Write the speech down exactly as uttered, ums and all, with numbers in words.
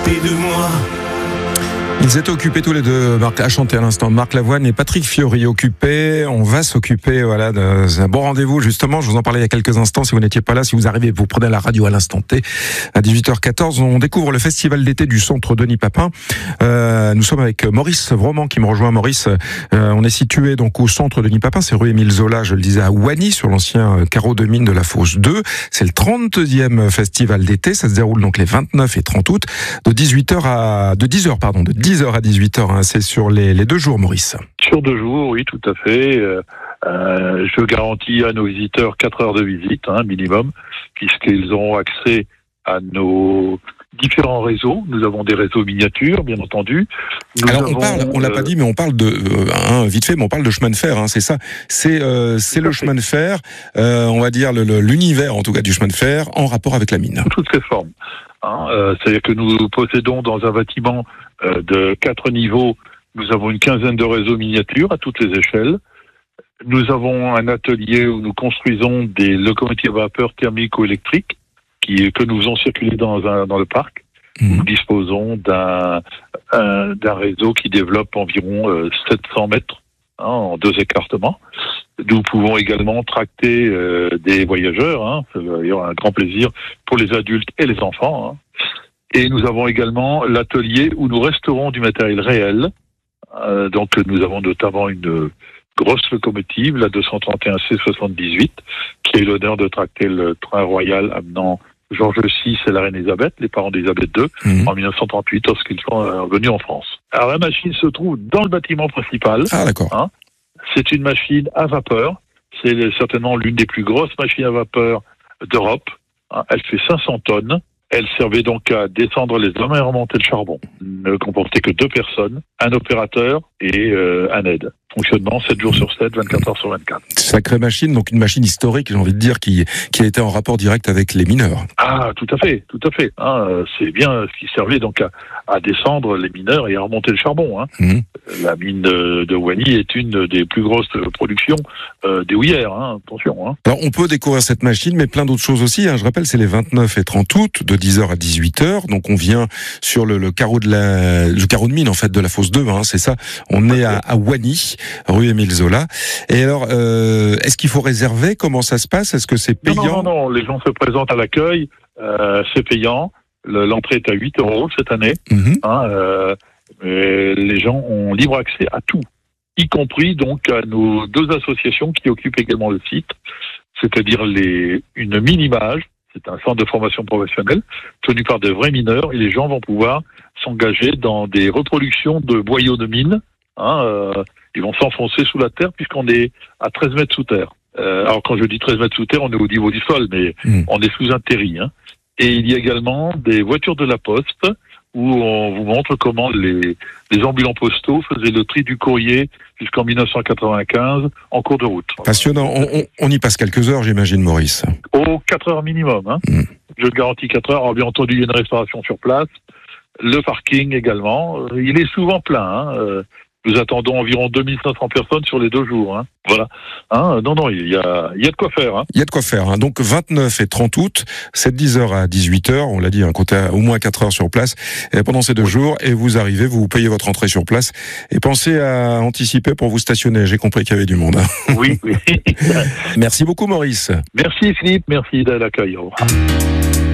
occupé de moi. Ils étaient occupés tous les deux, Marc a chanté à l'instant, Marc Lavoine et Patrick Fiori occupés. On va s'occuper, voilà, d'un bon rendez-vous justement. Je vous en parlais il y a quelques instants. Si vous n'étiez pas là, si vous arrivez, vous prenez la radio à l'instant T. À dix-huit heures quatorze, on découvre le festival d'été du Centre Denis Papin. Euh, nous sommes avec Maurice Vroman qui me rejoint. Maurice, euh, on est situé donc au Centre Denis Papin. C'est rue Émile Zola, je le disais, à Ouany, sur l'ancien carreau de mine de la Fosse deux. C'est le trente-deuxième festival d'été. Ça se déroule donc les vingt-neuf et trente août, de dix-huit heures à, de dix heures, pardon, de dix heures à dix-huit heures, hein, c'est sur les, les deux jours, Maurice. Sur deux jours, oui, tout à fait. Euh, euh, je garantis à nos visiteurs quatre heures de visite, hein, minimum, puisqu'ils auront accès à nos différents réseaux. Nous avons des réseaux miniatures, bien entendu. Nous Alors, avons, on parle, on l'a euh, pas dit, mais on parle de, euh, hein, vite fait, mais on parle de chemin de fer, hein, c'est ça. C'est, euh, c'est le chemin de fer, euh, on va dire le, le, l'univers, en tout cas, du chemin de fer, en rapport avec la mine. Toutes ses formes. Hein, euh, c'est-à-dire que nous possédons dans un bâtiment euh, de quatre niveaux, nous avons une quinzaine de réseaux miniatures à toutes les échelles. Nous avons un atelier où nous construisons des locomotives à vapeur thermique ou électrique qui, que nous faisons circuler dans, un, dans le parc. Mmh. Nous disposons d'un, un, d'un réseau qui développe environ euh, sept cents mètres, hein, en deux écartements. Nous pouvons également tracter euh, des voyageurs. Hein, c'est d'ailleurs un grand plaisir pour les adultes et les enfants. Hein. Et nous avons également l'atelier où nous restaurons du matériel réel. Euh, donc nous avons notamment une grosse locomotive, la deux cent trente et un C soixante-dix-huit, qui a eu l'honneur de tracter le train royal amenant Georges six et la reine Elisabeth, les parents d'Elisabeth deux, mmh. en dix-neuf cent trente-huit, lorsqu'ils sont euh, venus en France. Alors la machine se trouve dans le bâtiment principal. Ah d'accord. Hein. C'est une machine à vapeur. C'est certainement l'une des plus grosses machines à vapeur d'Europe. Hein. Elle fait cinq cents tonnes. Elle servait donc à descendre les hommes et à remonter le charbon. Ne comportait que deux personnes, un opérateur et euh, un aide. Fonctionnement sept jours sur sept, vingt-quatre heures sur vingt-quatre. Sacrée machine, donc une machine historique, j'ai envie de dire, qui, qui a été en rapport direct avec les mineurs. Ah, tout à fait, tout à fait. Hein, c'est bien ce qui servait donc à, à descendre les mineurs et à remonter le charbon. Hein. Mmh. La mine de, de Ouany est une des plus grosses productions euh, des houillères, hein, attention. Hein. Alors on peut découvrir cette machine, mais plein d'autres choses aussi. Hein. Je rappelle, c'est les vingt-neuf et trente août, de dix heures à dix-huit heures. Donc on vient sur le, le carreau de la, le carreau de mine en fait de la Fosse deux, hein, c'est ça. On est à, à Ouany, rue Émile Zola. Et alors, euh, est-ce qu'il faut réserver? Comment ça se passe? Est-ce que c'est payant? Non, non, non, non. Les gens se présentent à l'accueil. Euh, c'est payant. Le, l'entrée est à huit euros cette année. Mmh. Hein, euh, les gens ont libre accès à tout, y compris donc à nos deux associations qui occupent également le site, c'est-à-dire les, une mine-image. C'est un centre de formation professionnelle tenu par de vrais mineurs et les gens vont pouvoir s'engager dans des reproductions de boyaux de mine. Hein, euh, ils vont s'enfoncer sous la terre puisqu'on est à treize mètres sous terre. Euh, alors quand je dis treize mètres sous terre, on est au niveau du sol, mais mmh. on est sous un terri. Hein. Et il y a également des voitures de la poste où on vous montre comment les, les ambulants postaux faisaient le tri du courrier jusqu'en dix-neuf cent quatre-vingt-quinze en cours de route. Passionnant. On, on, on y passe quelques heures, j'imagine, Maurice. Oh, quatre heures minimum. Hein. Mmh. Je garantis quatre heures. Alors, bien entendu, il y a une restauration sur place. Le parking également. Il est souvent plein. Hein. Nous attendons environ deux mille cinq cents personnes sur les deux jours. Hein. Voilà. Hein, non, non, il y a, il y a de quoi faire. Hein. Il y a de quoi faire. Hein. Donc, vingt-neuf et trente août, c'est de dix heures à dix-huit heures. On l'a dit, hein, comptez au moins quatre heures sur place et pendant ces deux oui. jours. Et vous arrivez, vous payez votre entrée sur place. Et pensez à anticiper pour vous stationner. J'ai compris qu'il y avait du monde. Hein. Oui, oui. Merci beaucoup, Maurice. Merci, Philippe. Merci de l'accueil. Au revoir.